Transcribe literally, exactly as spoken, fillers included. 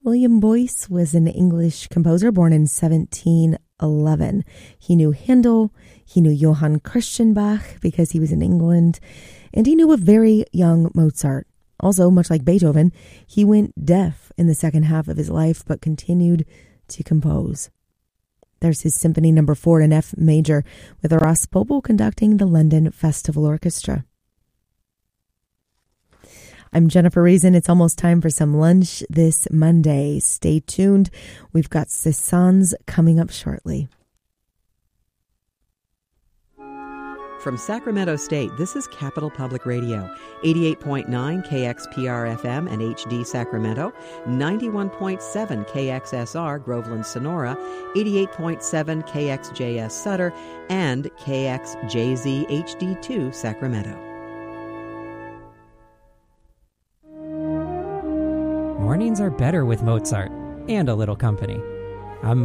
William Boyce was an English composer born in seventeen eleven. He knew Handel, he knew Johann Christian Bach because he was in England, and he knew a very young Mozart. Also, much like Beethoven, he went deaf in the second half of his life but continued to compose. There's his Symphony Number four in F major with Ross Popel conducting the London Festival Orchestra. I'm Jennifer Reason. It's almost time for some lunch this Monday. Stay tuned. We've got Cézanne's coming up shortly. From Sacramento State, this is Capital Public Radio, eighty-eight point nine K X P R F M and H D Sacramento, ninety-one point seven K X S R Groveland Sonora, eighty-eight point seven K X J S Sutter, and K X J Z H D two Sacramento. Mornings are better with Mozart and a little company. I'm